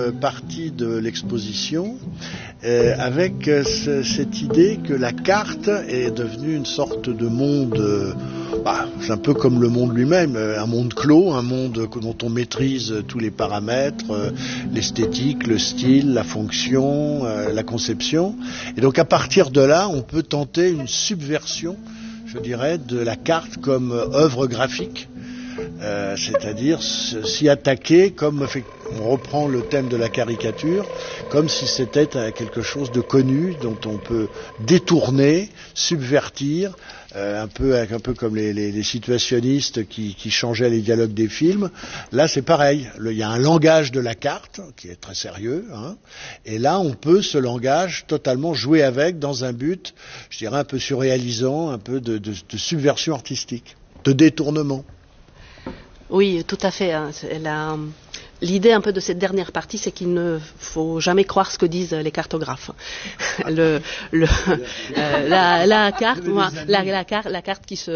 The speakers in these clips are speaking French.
partie de l'exposition avec cette idée que la carte est devenue une sorte de monde, c'est un peu comme le monde lui-même, un monde clos, un monde dont on maîtrise tous les paramètres, l'esthétique, le style, la fonction, la conception. Et donc à partir de là, on peut tenter une subversion, je dirais, de la carte comme œuvre graphique. C'est-à-dire s'y attaquer comme on reprend le thème de la caricature, comme si c'était quelque chose de connu dont on peut détourner, subvertir, un peu comme les situationnistes qui changeaient les dialogues des films. Là, c'est pareil. Il y a un langage de la carte qui est très sérieux, et là, on peut ce langage totalement jouer avec dans un but, je dirais, un peu surréalisant, un peu de subversion artistique, de détournement. Oui, tout à fait. L'idée un peu de cette dernière partie, c'est qu'il ne faut jamais croire ce que disent les cartographes. La carte qui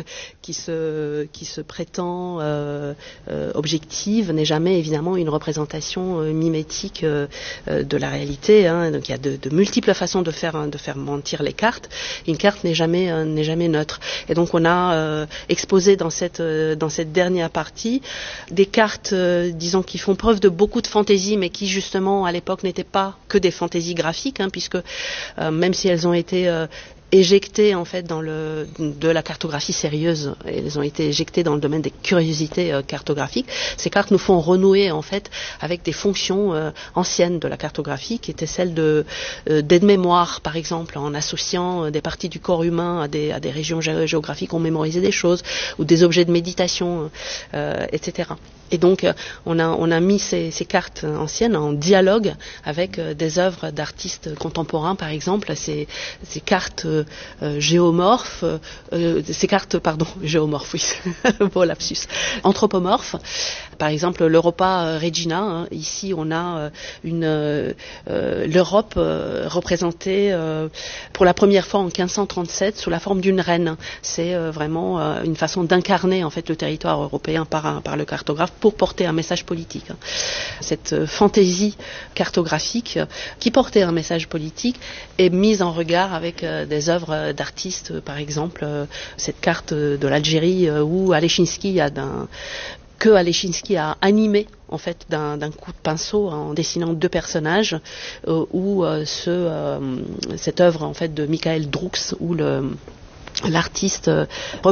se prétend objective n'est jamais évidemment une représentation mimétique de la réalité. Donc il y a de multiples façons de faire mentir les cartes. Une carte n'est jamais neutre. Et donc on a exposé dans cette dernière partie des cartes, disons, qui font preuve de beaucoup de fantaisie, mais qui justement à l'époque n'étaient pas que des fantaisies graphiques, puisque même si elles ont été éjectées en fait de la cartographie sérieuse, elles ont été éjectées dans le domaine des curiosités cartographiques. Ces cartes nous font renouer en fait avec des fonctions anciennes de la cartographie, qui étaient celles d'aide-mémoire, par exemple, en associant des parties du corps humain à des régions géographiques où on mémorisait des choses, ou des objets de méditation, etc. Et donc, on a mis ces cartes anciennes en dialogue avec des œuvres d'artistes contemporains, par exemple, ces cartes géomorphes, géomorphes, oui, beau lapsus, anthropomorphes. Par exemple, l'Europa Regina, ici on a l'Europe représentée pour la première fois en 1537 sous la forme d'une reine. C'est vraiment une façon d'incarner en fait le territoire européen par le cartographe pour porter un message politique. Cette fantaisie cartographique qui portait un message politique est mise en regard avec des œuvres d'artistes, par exemple cette carte de l'Algérie où Alechinsky a animé en fait d'un coup de pinceau en dessinant deux personnages, ou cette œuvre en fait de Michael Droux où l'artiste